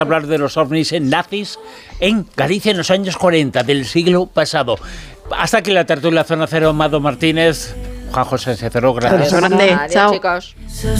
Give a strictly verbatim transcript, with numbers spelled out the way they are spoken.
Hablar de los ovnis en nazis en Galicia en los años cuarenta del siglo pasado. Hasta aquí la tertulia Zona Cero, Amado Martínez, Juan José Cecero, gracias. Adiós, Chao, chicos.